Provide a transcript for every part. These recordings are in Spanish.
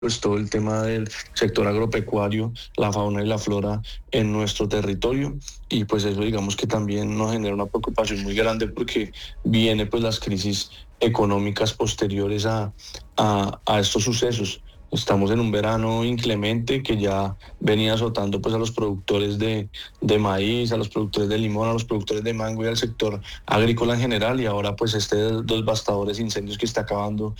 pues todo el tema del sector agropecuario, la fauna y la flora en nuestro territorio, y pues eso digamos que también nos genera una preocupación muy grande porque viene pues las crisis económicas posteriores a estos sucesos. Estamos en un verano inclemente que ya venía azotando pues a los productores de maíz, a los productores de limón, a los productores de mango y al sector agrícola en general, y ahora pues devastadores incendios que está acabando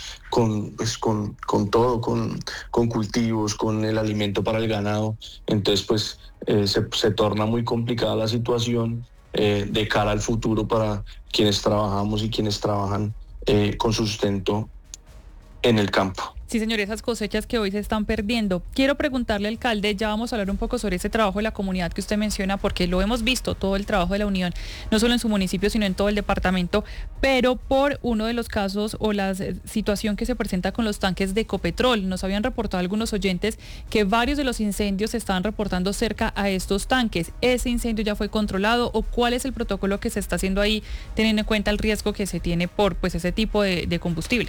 con todo, con cultivos, con el alimento para el ganado. Entonces pues se torna muy complicada la situación de cara al futuro para quienes trabajamos y quienes trabajan con sustento en el campo. Sí, señor, esas cosechas que hoy se están perdiendo. Quiero preguntarle, alcalde, ya vamos a hablar un poco sobre ese trabajo de la comunidad que usted menciona, porque lo hemos visto, todo el trabajo de la Unión, no solo en su municipio, sino en todo el departamento, pero por uno de los casos o la situación que se presenta con los tanques de Ecopetrol. Nos habían reportado algunos oyentes que varios de los incendios se estaban reportando cerca a estos tanques. ¿Ese incendio ya fue controlado o cuál es el protocolo que se está haciendo ahí, teniendo en cuenta el riesgo que se tiene por pues ese tipo de combustible?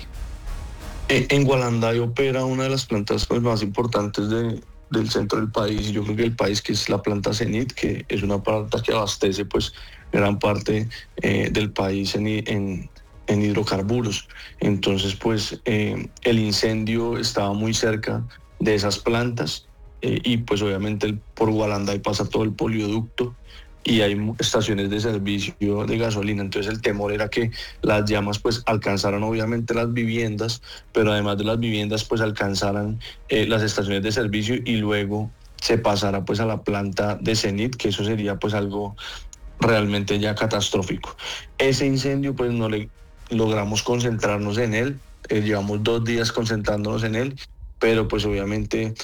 En Gualanday opera una de las plantas pues, más importantes del centro del país, y yo creo que el país, que es la planta Cenit, que es una planta que abastece pues gran parte del país en hidrocarburos. Entonces pues el incendio estaba muy cerca de esas plantas, y pues obviamente por Gualanday pasa todo el polioducto y hay estaciones de servicio de gasolina. Entonces el temor era que las llamas pues alcanzaran obviamente las viviendas, pero además de las viviendas pues alcanzaran las estaciones de servicio y luego se pasara pues a la planta de Cenit, que eso sería pues algo realmente ya catastrófico. Ese incendio pues no le logramos concentrarnos en él, llevamos 2 días concentrándonos en él, pero pues obviamente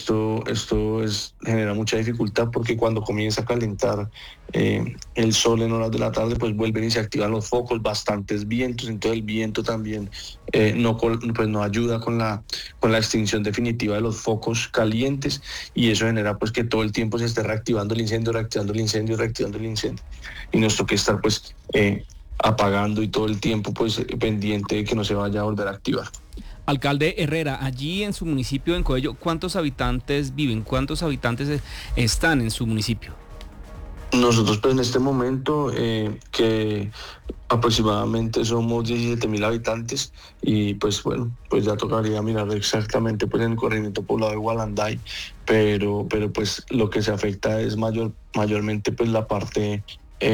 genera mucha dificultad porque cuando comienza a calentar el sol en horas de la tarde, pues vuelven y se activan los focos, bastantes vientos, entonces el viento también pues no ayuda con la extinción definitiva de los focos calientes, y eso genera pues que todo el tiempo se esté reactivando el incendio, reactivando el incendio, reactivando el incendio, y nos toca estar pues apagando y todo el tiempo pues pendiente de que no se vaya a volver a activar. Alcalde Herrera, allí en su municipio, en Coello, ¿cuántos habitantes viven? ¿Cuántos habitantes están en su municipio? Nosotros pues en este momento que aproximadamente somos 17.000 habitantes, y pues bueno, pues ya tocaría mirar exactamente pues en el corregimiento poblado de Gualanday, pero pues lo que se afecta es mayormente pues la parte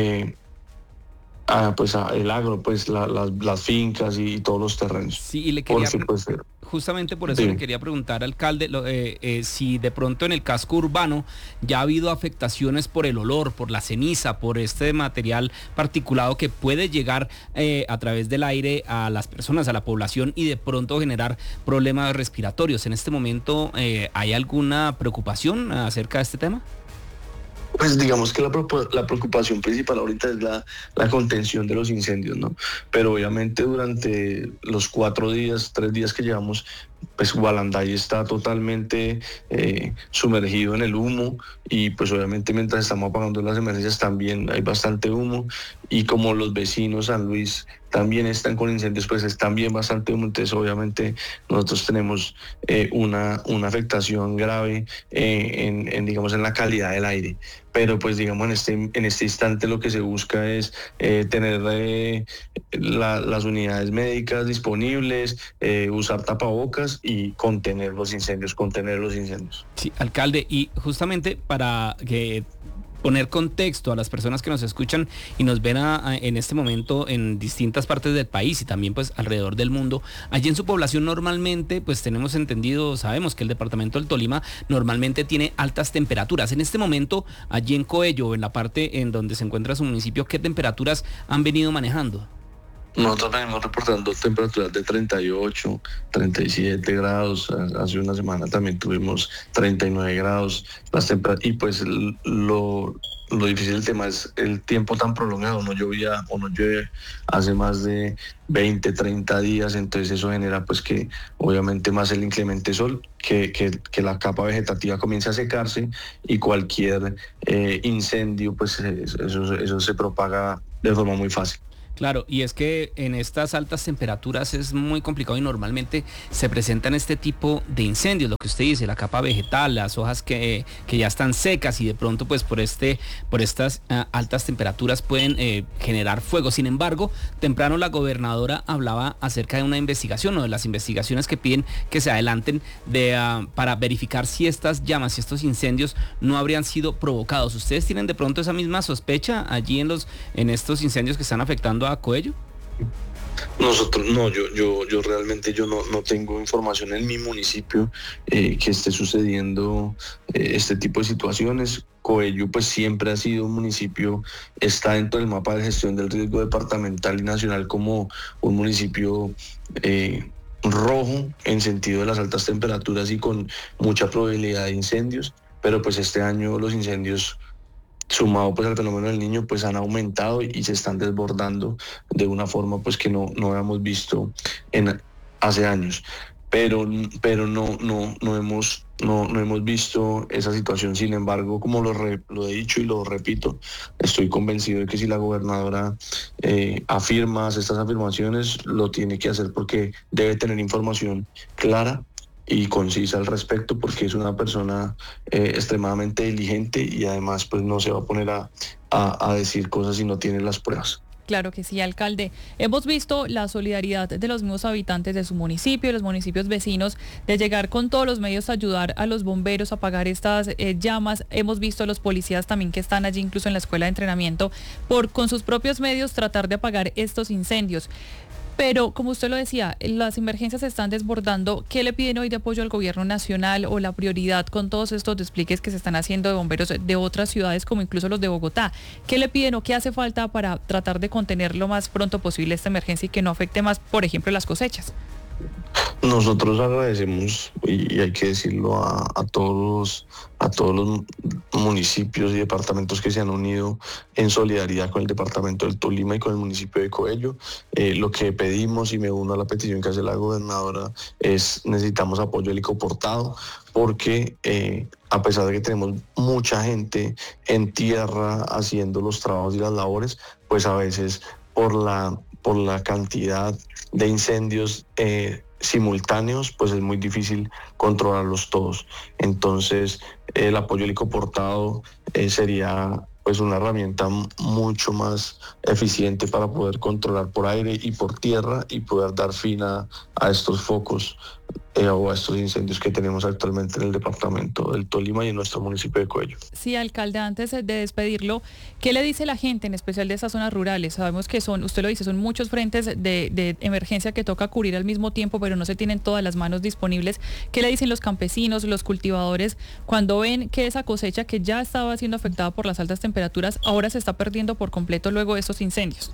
el agro, pues las fincas y todos los terrenos. Sí, y le quería, Porque pues justamente por eso sí. le quería preguntar, alcalde, si de pronto en el casco urbano ya ha habido afectaciones por el olor, por la ceniza, por este material particulado que puede llegar a través del aire a las personas, a la población, y de pronto generar problemas respiratorios. En este momento, ¿hay alguna preocupación acerca de este tema? Pues digamos que la preocupación principal ahorita es la contención de los incendios, ¿no? Pero obviamente durante los 3 días que llevamos, pues Gualanday está totalmente sumergido en el humo, y pues obviamente mientras estamos apagando las emergencias también hay bastante humo, y como los vecinos San Luis también están con incendios, pues es también bastante humo. Entonces obviamente nosotros tenemos una afectación grave digamos en la calidad del aire, pero pues digamos en este instante lo que se busca es tener las unidades médicas disponibles, usar tapabocas y contener los incendios. Sí, alcalde, y justamente para que poner contexto a las personas que nos escuchan y nos ven en este momento en distintas partes del país y también pues alrededor del mundo, allí en su población normalmente pues tenemos entendido, sabemos que el departamento del Tolima normalmente tiene altas temperaturas. En este momento, allí en Coello, en la parte en donde se encuentra su municipio, ¿qué temperaturas han venido manejando? Nosotros venimos reportando temperaturas de 38, 37 grados. Hace una semana también tuvimos 39 grados. Y pues lo difícil del tema es el tiempo tan prolongado. No llovía o no llueve hace más de 20, 30 días. Entonces eso genera pues que obviamente más el inclemente sol, que la capa vegetativa comience a secarse, y cualquier incendio pues eso se propaga de forma muy fácil. Claro, y es que en estas altas temperaturas es muy complicado y normalmente se presentan este tipo de incendios, lo que usted dice, la capa vegetal, las hojas que ya están secas y de pronto pues por estas altas temperaturas pueden generar fuego. Sin embargo, temprano la gobernadora hablaba acerca de una investigación o de las investigaciones que piden que se adelanten para verificar si estas llamas, si estos incendios no habrían sido provocados. ¿Ustedes tienen de pronto esa misma sospecha allí en estos incendios que están afectando a Coello? Nosotros no, yo realmente no tengo información en mi municipio que esté sucediendo este tipo de situaciones. Coello pues siempre ha sido un municipio, está dentro del mapa de gestión del riesgo departamental y nacional como un municipio rojo en sentido de las altas temperaturas y con mucha probabilidad de incendios, pero pues este año los incendios, sumado pues al fenómeno del Niño, pues han aumentado y se están desbordando de una forma pues que no habíamos visto hace años. Pero no hemos visto esa situación. Sin embargo, como lo he dicho y lo repito, estoy convencido de que si la gobernadora hace estas afirmaciones, lo tiene que hacer porque debe tener información clara y concisa al respecto, porque es una persona extremadamente diligente y además pues no se va a poner a decir cosas si no tiene las pruebas. Claro que sí, alcalde. Hemos visto la solidaridad de los mismos habitantes de su municipio, los municipios vecinos, de llegar con todos los medios a ayudar a los bomberos a apagar estas llamas. Hemos visto a los policías también que están allí, incluso en la escuela de entrenamiento, con sus propios medios tratar de apagar estos incendios. Pero, como usted lo decía, las emergencias se están desbordando. ¿Qué le piden hoy de apoyo al gobierno nacional o la prioridad con todos estos despliegues que se están haciendo de bomberos de otras ciudades, como incluso los de Bogotá? ¿Qué le piden o qué hace falta para tratar de contener lo más pronto posible esta emergencia y que no afecte más, por ejemplo, las cosechas? Nosotros agradecemos, y hay que decirlo, a todos los municipios y departamentos que se han unido en solidaridad con el departamento del Tolima y con el municipio de Coello. Lo que pedimos, y me uno a la petición que hace la gobernadora, es necesitamos apoyo helicoportado, porque a pesar de que tenemos mucha gente en tierra haciendo los trabajos y las labores, pues a veces por la cantidad de incendios simultáneos, pues es muy difícil controlarlos todos. Entonces, el apoyo helicoportado sería pues una herramienta mucho más eficiente para poder controlar por aire y por tierra y poder dar fin a estos focos o a estos incendios que tenemos actualmente en el departamento del Tolima y en nuestro municipio de Coello. Sí, alcalde, antes de despedirlo, ¿qué le dice la gente, en especial de esas zonas rurales? Sabemos que usted lo dice, son muchos frentes de emergencia que toca cubrir al mismo tiempo, pero no se tienen todas las manos disponibles. ¿Qué le dicen los campesinos, los cultivadores, cuando ven que esa cosecha que ya estaba siendo afectada por las altas temperaturas, ahora se está perdiendo por completo luego de estos incendios?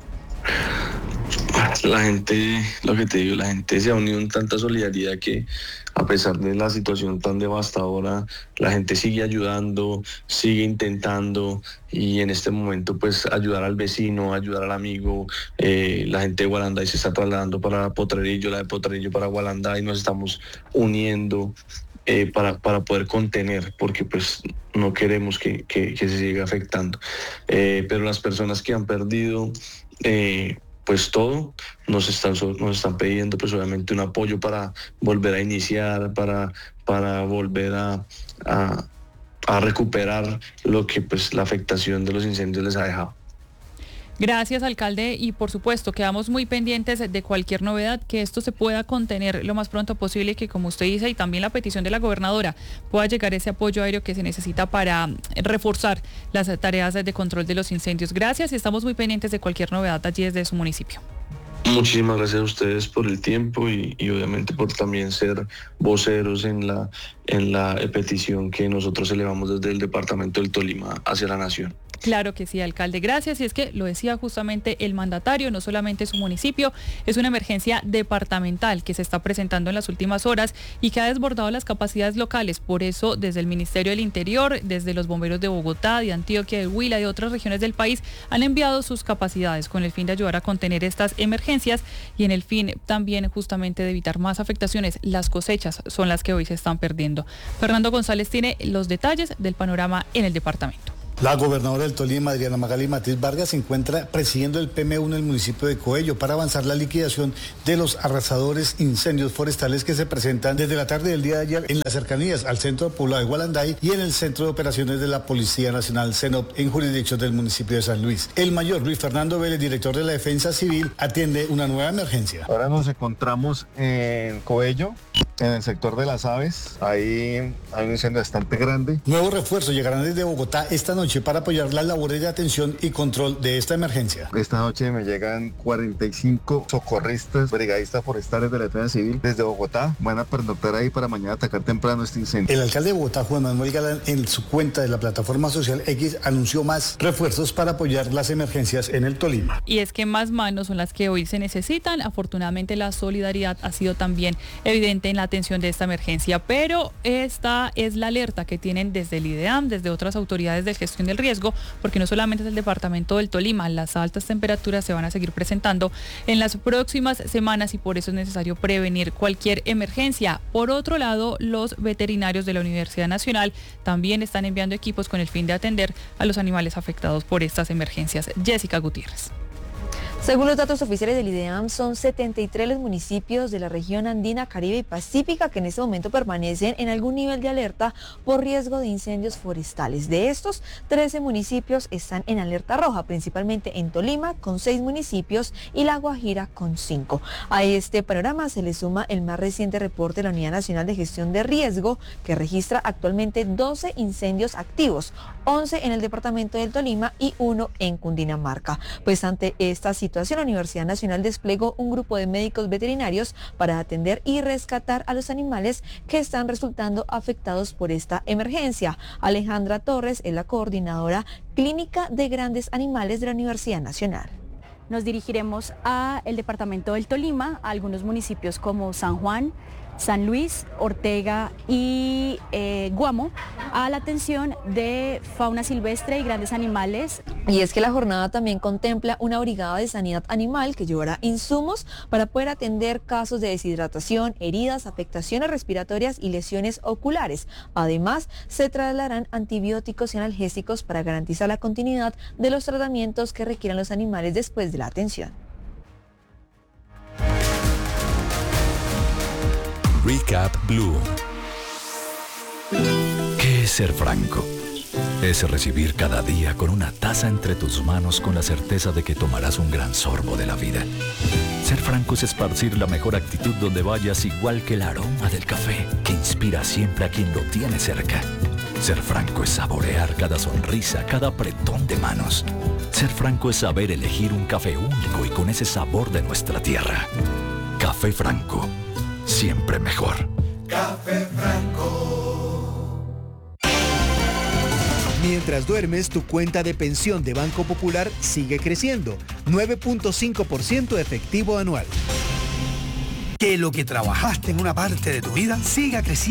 La gente, lo que te digo, la gente se ha unido en tanta solidaridad que a pesar de la situación tan devastadora, la gente sigue ayudando, sigue intentando, y en este momento pues ayudar al vecino, ayudar al amigo. La gente de Gualanday se está trasladando para Potrerillo, la de Potrerillo para Gualanday, nos estamos uniendo para poder contener, porque pues no queremos que se siga afectando. Pero las personas que han perdido pues todo, nos están pidiendo pues obviamente un apoyo para volver a iniciar, para volver a recuperar lo que pues la afectación de los incendios les ha dejado. Gracias, alcalde, y por supuesto quedamos muy pendientes de cualquier novedad, que esto se pueda contener lo más pronto posible y que, como usted dice, y también la petición de la gobernadora, pueda llegar ese apoyo aéreo que se necesita para reforzar las tareas de control de los incendios. Gracias, y estamos muy pendientes de cualquier novedad allí desde su municipio. Muchísimas gracias a ustedes por el tiempo y obviamente por también ser voceros en la petición que nosotros elevamos desde el departamento del Tolima hacia la nación. Claro que sí, alcalde, gracias. Y es que lo decía justamente el mandatario, no solamente su municipio, es una emergencia departamental que se está presentando en las últimas horas y que ha desbordado las capacidades locales. Por eso, desde el Ministerio del Interior, desde los bomberos de Bogotá, de Antioquia, de Huila, de otras regiones del país, han enviado sus capacidades con el fin de ayudar a contener estas emergencias y en el fin también justamente de evitar más afectaciones. Las cosechas son las que hoy se están perdiendo. Fernando González tiene los detalles del panorama en el departamento. La gobernadora del Tolima, Adriana Magali Matiz Vargas, se encuentra presidiendo el PM1 en el municipio de Coello para avanzar la liquidación de los arrasadores incendios forestales que se presentan desde la tarde del día de ayer en las cercanías al centro poblado de Gualanday y en el centro de operaciones de la Policía Nacional CENOP en jurisdicción del municipio de San Luis. El mayor Luis Fernando Vélez, director de la Defensa Civil, atiende una nueva emergencia. Ahora nos encontramos en Coello, en el sector de las aves. Ahí hay un incendio bastante grande. Nuevos refuerzos llegarán desde Bogotá esta noche para apoyar las labores de atención y control de esta emergencia. Esta noche me llegan 45 socorristas, brigadistas forestales de la Defensa Civil desde Bogotá. Van a pernoctar ahí para mañana atacar temprano este incendio. El alcalde de Bogotá, Juan Manuel Galán, en su cuenta de la plataforma social X, anunció más refuerzos para apoyar las emergencias en el Tolima. Y es que más manos son las que hoy se necesitan. Afortunadamente la solidaridad ha sido también evidente en la atención de esta emergencia, pero esta es la alerta que tienen desde el IDEAM, desde otras autoridades de gestión del riesgo, porque no solamente es el departamento del Tolima, las altas temperaturas se van a seguir presentando en las próximas semanas y por eso es necesario prevenir cualquier emergencia. Por otro lado, los veterinarios de la Universidad Nacional también están enviando equipos con el fin de atender a los animales afectados por estas emergencias. Jessica Gutiérrez. Según los datos oficiales del IDEAM, son 73 los municipios de la región andina, Caribe y Pacífica que en este momento permanecen en algún nivel de alerta por riesgo de incendios forestales. De estos, 13 municipios están en alerta roja, principalmente en Tolima, con 6 municipios, y La Guajira, con 5. A este panorama se le suma el más reciente reporte de la Unidad Nacional de Gestión de Riesgo, que registra actualmente 12 incendios activos, 11 en el departamento del Tolima y 1 en Cundinamarca. Pues ante esta situación, la Universidad Nacional desplegó un grupo de médicos veterinarios para atender y rescatar a los animales que están resultando afectados por esta emergencia. Alejandra Torres es la coordinadora clínica de grandes animales de la Universidad Nacional. Nos dirigiremos al departamento del Tolima, a algunos municipios como San Juan, San Luis, Ortega y Guamo, a la atención de fauna silvestre y grandes animales. Y es que la jornada también contempla una brigada de sanidad animal que llevará insumos para poder atender casos de deshidratación, heridas, afectaciones respiratorias y lesiones oculares. Además, se trasladarán antibióticos y analgésicos para garantizar la continuidad de los tratamientos que requieran los animales después de la atención. Recap Blue. ¿Qué es ser franco? Es recibir cada día con una taza entre tus manos con la certeza de que tomarás un gran sorbo de la vida. Ser franco es esparcir la mejor actitud donde vayas, igual que el aroma del café que inspira siempre a quien lo tiene cerca. Ser franco es saborear cada sonrisa, cada apretón de manos. Ser franco es saber elegir un café único y con ese sabor de nuestra tierra. Café Franco. Siempre mejor. Café Franco. Mientras duermes, tu cuenta de pensión de Banco Popular sigue creciendo. 9.5% efectivo anual. Que lo que trabajaste en una parte de tu vida siga creciendo.